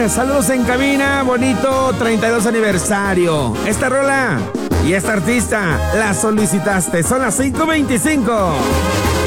saludos en cabina, bonito 32 aniversario. Esta rola y esta artista la solicitaste, son las 5:25.